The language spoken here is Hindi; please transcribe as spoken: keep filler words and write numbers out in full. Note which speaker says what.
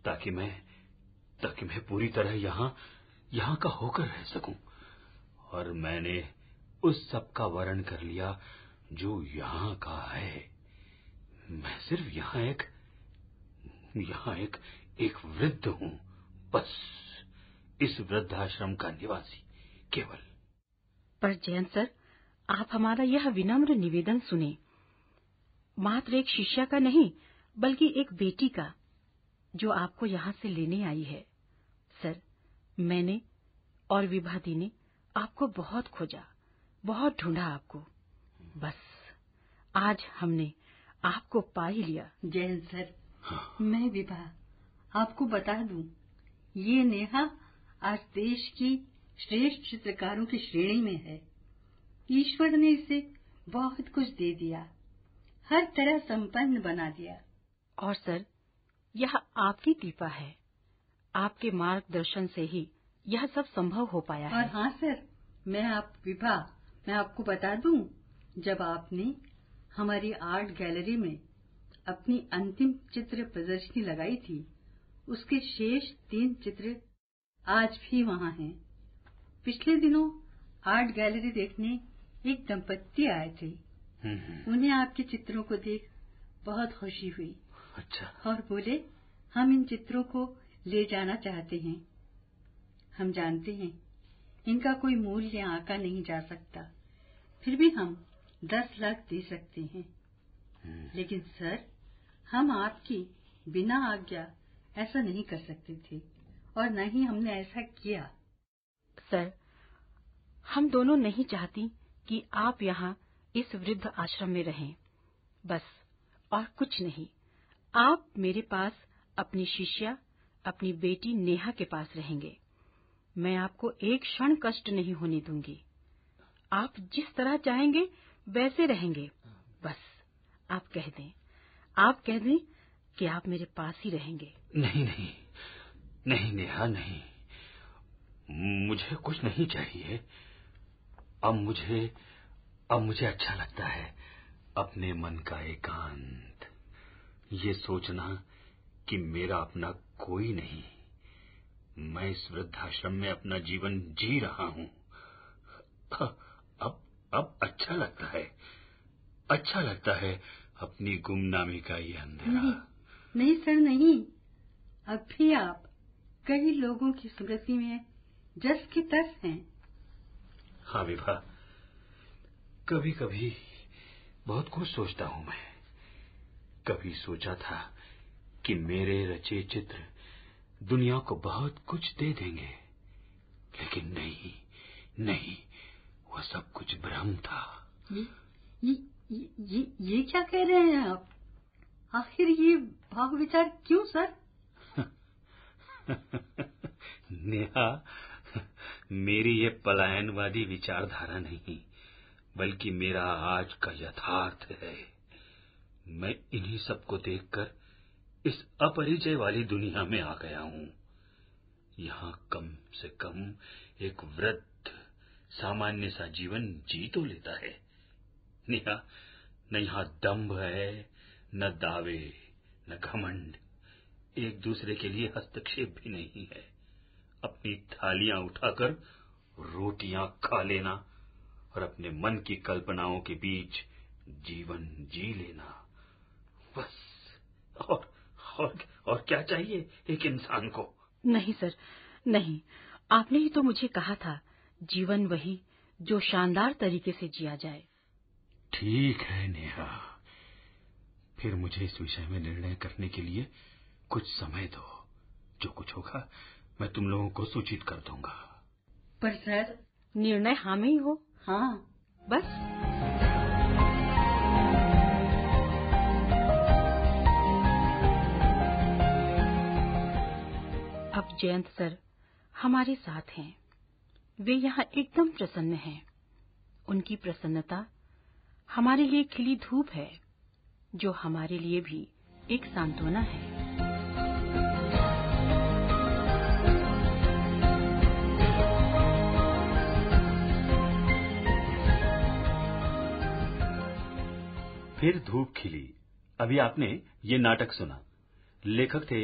Speaker 1: ताकि मैं ताकि मैं पूरी तरह यहाँ यहाँ का होकर रह सकूं। और मैंने उस सब का वर्ण कर लिया जो यहाँ का है। मैं सिर्फ यहाँ एक यहाँ एक एक वृद्ध हूं, बस इस वृद्धाश्रम का निवासी केवल।
Speaker 2: पर जयंत सर, आप हमारा यह विनम्र निवेदन सुने। मात्र एक शिष्या का नहीं, बल्कि एक बेटी का, जो आपको यहाँ से लेने आई है। सर, मैंने और विभा दी ने आपको बहुत खोजा, बहुत ढूंढा आपको। बस आज हमने आपको पा ही लिया।
Speaker 3: जयंत सर, मैं विभा आपको बता दूं, ये नेहा आज देश की श्रेष्ठ चित्रकारों की श्रेणी में है। ईश्वर ने इसे बहुत कुछ दे दिया, हर तरह संपन्न बना दिया।
Speaker 2: और सर, यह आपकी कृपा है। आपके मार्गदर्शन से ही यह सब संभव हो पाया है।
Speaker 3: और हाँ सर, मैं आप विभा मैं आपको बता दूं, जब आपने हमारी आर्ट गैलरी में अपनी अंतिम चित्र प्रदर्शनी लगाई थी, उसके शेष तीन चित्र आज भी वहाँ हैं। पिछले दिनों आर्ट गैलरी देखने एक दंपत्ति आए थे। उन्हें आपके चित्रों को देख बहुत खुशी हुई।
Speaker 1: अच्छा।
Speaker 3: और बोले, हम इन चित्रों को ले जाना चाहते हैं। हम जानते हैं इनका कोई मूल्य आंका नहीं जा सकता, फिर भी हम दस लाख दे सकते हैं। लेकिन सर, हम आपकी बिना आज्ञा ऐसा नहीं कर सकते थे, और न ही हमने ऐसा किया।
Speaker 2: सर, हम दोनों नहीं चाहती कि आप यहाँ इस वृद्ध आश्रम में रहें, बस, और कुछ नहीं। आप मेरे पास अपनी शिष्या, अपनी बेटी नेहा के पास रहेंगे। मैं आपको एक क्षण कष्ट नहीं होने दूंगी। आप जिस तरह चाहेंगे वैसे रहेंगे। बस आप कह दें, आप कह दें कि आप मेरे पास ही रहेंगे।
Speaker 1: नहीं नहीं नहीं नेहा, नहीं, मुझे कुछ नहीं चाहिए। अब मुझे अब मुझे अच्छा लगता है अपने मन का एकांत, ये सोचना कि मेरा अपना कोई नहीं। मैं इस वृद्धाश्रम में अपना जीवन जी रहा हूं। अब अब अच्छा लगता है, अच्छा लगता है अपनी गुमनामी का ये अंधेरा।
Speaker 3: नहीं, नहीं सर, नहीं। अब भी आप कई लोगों की स्मृति में जस की तस हैं।
Speaker 1: हाँ विभा, कभी कभी बहुत कुछ सोचता हूं मैं। कभी सोचा था कि मेरे रचे चित्र दुनिया को बहुत कुछ दे देंगे, लेकिन नहीं नहीं, वह सब कुछ भ्रम था।
Speaker 3: ये ये ये ये क्या कह रहे हैं आप? आखिर ये भाव विचार क्यों सर?
Speaker 1: नेहा, मेरी ये पलायनवादी विचारधारा नहीं, बल्कि मेरा आज का यथार्थ है। मैं इन्हीं सबको देखकर इस अपरिचय वाली दुनिया में आ गया हूं। यहाँ कम से कम एक वृद्ध सामान्य सा जीवन जी तो लेता है। नेहा, न यहाँ दंभ है, न दावे, न घमंड, एक दूसरे के लिए हस्तक्षेप भी नहीं है। अपनी थालियां उठाकर रोटियां खा लेना और अपने मन की कल्पनाओं के बीच जीवन जी लेना, बस। और और और क्या चाहिए एक इंसान को?
Speaker 2: नहीं सर, नहीं। आपने ही तो मुझे कहा था, जीवन वही जो शानदार तरीके से जिया जाए।
Speaker 1: ठीक है नेहा, फिर मुझे इस विषय में निर्णय करने के लिए कुछ समय दो। जो कुछ होगा मैं तुम लोगों को सूचित कर दूंगा।
Speaker 3: पर सर,
Speaker 2: निर्णय हाँ में ही हो।
Speaker 3: हाँ,
Speaker 2: बस। अब जयंत सर हमारे साथ हैं। वे यहाँ एकदम प्रसन्न हैं। उनकी प्रसन्नता हमारे लिए खिली धूप है, जो हमारे लिए भी एक सांत्वना है।
Speaker 1: फिर धूप खिली। अभी आपने ये नाटक सुना। लेखक थे